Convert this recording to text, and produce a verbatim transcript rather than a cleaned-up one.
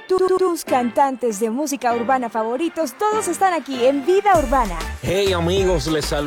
Tu- tu- Tus cantantes de música urbana favoritos, todos están aquí en Vida Urbana. Hey amigos, les saludo.